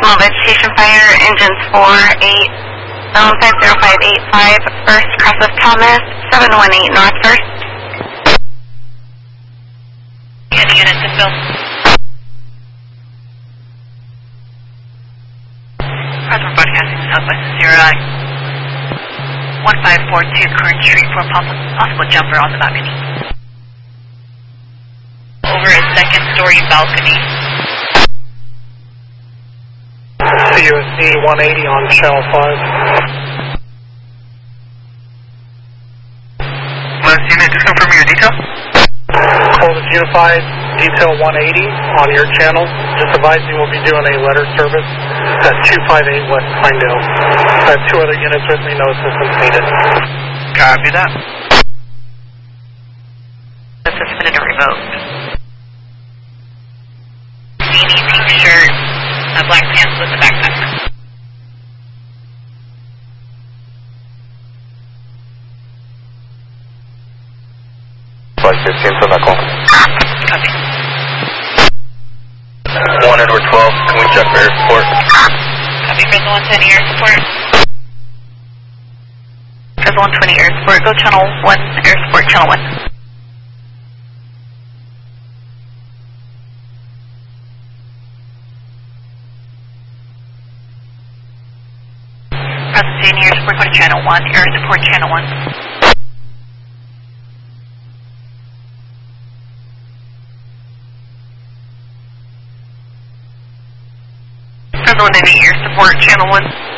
vegetation fire, engines 50585, first, cross of Thomas, 718 North First. Any units in Bill? Present broadcasting Southwest Sierra 1542 Current Street for a possible jumper on the balcony. Over a second story balcony. CUSD 180 on Channel 5. Last unit, just confirm your detail. Coldest Unified, detail 180 on your channel. Just advising we'll be doing a letter service at 258 West Pinedale. I have 2 other units with me, no assistance needed. Copy that. The suspended and revoked. Beanie, pink shirt, black pants with a backpack. Flight 15 from Echo. Copy. 1 Edward 12, can we check for air support? Copy, Fresno 120 air support. Fresno 120 air support, go channel 1, air support channel 1. Present air support, go to channel 1, air support channel 1. Fresno 190 air support channel 1.